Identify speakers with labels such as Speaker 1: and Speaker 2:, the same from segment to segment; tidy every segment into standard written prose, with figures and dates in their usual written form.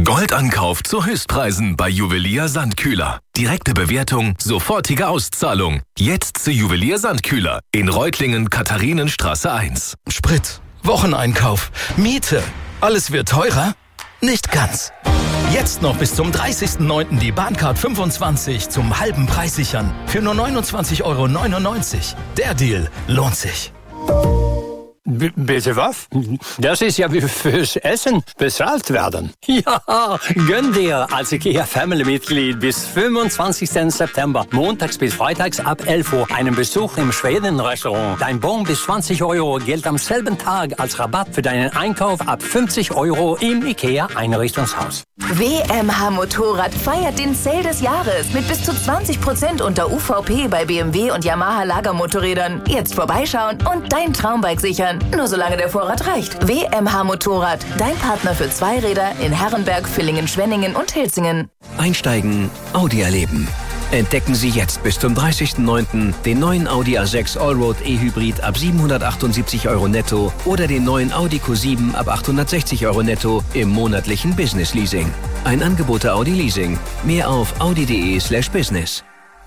Speaker 1: Goldankauf zu Höchstpreisen bei Juwelier Sandkühler. Direkte Bewertung, sofortige Auszahlung. Jetzt zu Juwelier Sandkühler in Reutlingen, Katharinenstraße 1.
Speaker 2: Sprit, Wocheneinkauf, Miete. Alles wird teurer? Nicht ganz. Jetzt noch bis zum 30.09. die Bahncard 25 zum halben Preis sichern. Für nur 29,99 €. Der Deal lohnt sich.
Speaker 3: Bitte was? Das ist ja wie fürs Essen bezahlt werden. Ja, gönn dir als IKEA Family-Mitglied bis 25. September, montags bis freitags ab 11 Uhr, einen Besuch im Schweden-Restaurant. Dein Bon bis 20 € gilt am selben Tag als Rabatt für deinen Einkauf ab 50 € im IKEA-Einrichtungshaus.
Speaker 4: WMH Motorrad feiert den Sale des Jahres mit bis zu 20% unter UVP bei BMW und Yamaha Lagermotorrädern. Jetzt vorbeischauen und dein Traumbike sichern. Nur solange der Vorrat reicht. WMH Motorrad, dein Partner für Zweiräder in Herrenberg, Villingen, Schwenningen und Hilsingen.
Speaker 5: Einsteigen, Audi erleben. Entdecken Sie jetzt bis zum 30.09. den neuen Audi A6 Allroad E-Hybrid ab 778 € netto oder den neuen Audi Q7 ab 860 € netto im monatlichen Business Leasing. Ein Angebot der Audi Leasing. Mehr auf audi.de/business.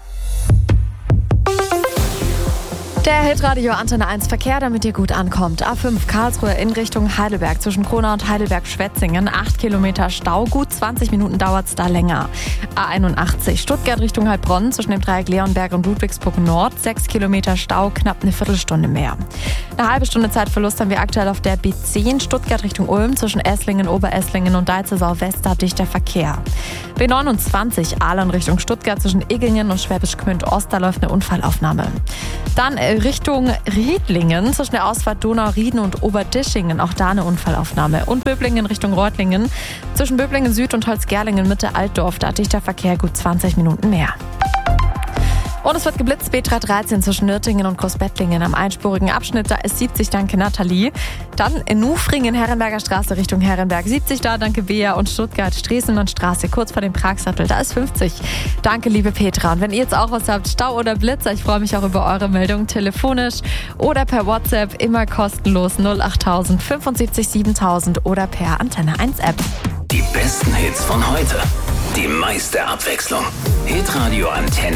Speaker 6: Der Hitradio Antenne 1 Verkehr, damit ihr gut ankommt. A5 Karlsruhe in Richtung Heidelberg zwischen Kronau und Heidelberg-Schwetzingen. 8 Kilometer Stau, gut 20 Minuten dauert es da länger. A81 Stuttgart Richtung Heilbronn zwischen dem Dreieck Leonberg und Ludwigsburg Nord. 6 Kilometer Stau, knapp eine Viertelstunde mehr. Eine halbe Stunde Zeitverlust haben wir aktuell auf der B10 Stuttgart Richtung Ulm zwischen Esslingen, Oberesslingen und Deizersau West, da dichter Verkehr. B29 Aalen Richtung Stuttgart zwischen Igglingen und Schwäbisch Gmünd Ost, da läuft eine Unfallaufnahme. Dann Richtung Riedlingen zwischen der Ausfahrt Donau-Rieden und Oberdischingen, auch da eine Unfallaufnahme. Und Böblingen Richtung Reutlingen zwischen Böblingen Süd und Holzgerlingen Mitte Altdorf, da dichter Verkehr, gut 20 Minuten mehr. Und es wird geblitzt, B313 zwischen Nürtingen und Großbettlingen am einspurigen Abschnitt, da ist 70, danke Nathalie. Dann in Nufringen, Herrenberger Straße Richtung Herrenberg, 70 da, danke Bea. Und Stuttgart, Stresemannstraße, kurz vor dem Pragsattel, da ist 50. Danke, liebe Petra. Und wenn ihr jetzt auch was habt, Stau oder Blitzer, ich freue mich auch über eure Meldung telefonisch oder per WhatsApp, immer kostenlos 08000 75 7000 oder per Antenne 1 App.
Speaker 1: Die besten Hits von heute. Die meiste Abwechslung. Hitradio Antenne.